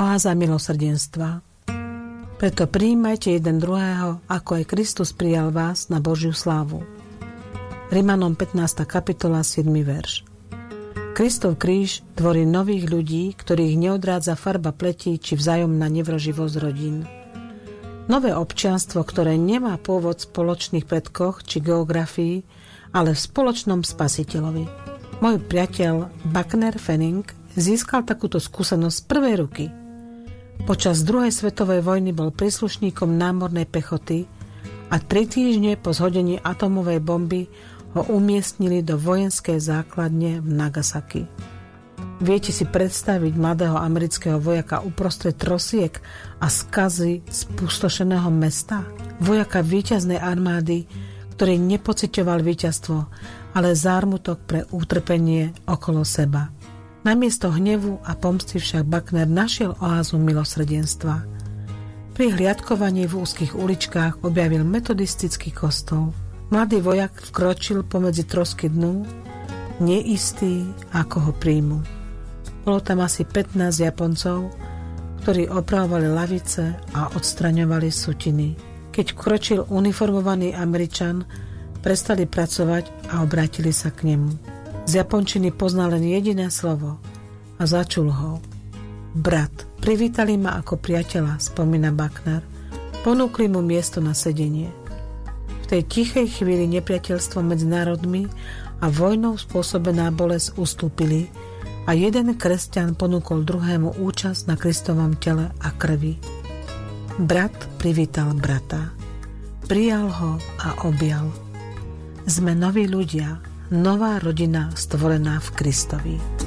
Oáza milosrdenstva. Preto prijímajte jeden druhého, ako aj Kristus prijal vás na Božiu slávu. Rimanom 15. kapitola 7. verš. Kristov kríž tvorí nových ľudí, ktorých neodrádza farba pleti či vzájomná nevraživosť rodín. Nové občianstvo, ktoré nemá pôvod v spoločných predkoch či geografii, ale v spoločnom Spasiteľovi. Môj priateľ Buckner Fanning získal takúto skúsenosť z prvej ruky. Počas druhej svetovej vojny bol príslušníkom námornej pechoty a 3 týždne po zhodení atomovej bomby ho umiestnili do vojenskej základne v Nagasaki. Viete si predstaviť mladého amerického vojaka uprostred trosiek a skazy spustošeného mesta? Vojaka víťaznej armády, ktorý nepociťoval víťazstvo, ale zármutok pre utrpenie okolo seba. Namiesto hnevu a pomsty však Buckner našiel oázu milosrdenstva. Pri hliadkovaní v úzkých uličkách objavil metodistický kostol. Mladý vojak vkročil pomedzi trosky dnu, neistý, ako ho príjmu. Bolo tam asi 15 Japoncov, ktorí opravovali lavice a odstraňovali sutiny. Keď vkročil uniformovaný Američan, prestali pracovať a obrátili sa k nemu. Z japončiny poznal len jediné slovo a začul ho. Brat, privítali ma ako priateľa, spomína Buckner. Ponúkli mu miesto na sedenie. V tej tichej chvíli nepriateľstvo medzi národmi a vojnou spôsobená bolesť ustúpili a jeden kresťan ponúkol druhému účasť na Kristovom tele a krvi. Brat privítal brata. Prijal ho a objal. Sme noví ľudia, nová rodina stvorená v Kristovi.